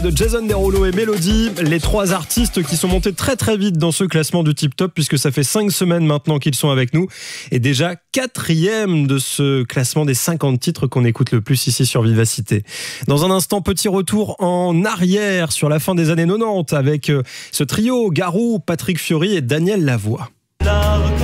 De Jason Derulo et Mélodie, les trois artistes qui sont montés très très vite dans ce classement du Tip Top, puisque ça fait 5 semaines maintenant qu'ils sont avec nous, et déjà 4e de ce classement des 50 titres qu'on écoute le plus ici sur Vivacité. Dans un instant, petit retour en arrière sur la fin des années 90 avec ce trio, Garou, Patrick Fiori et Daniel Lavoie.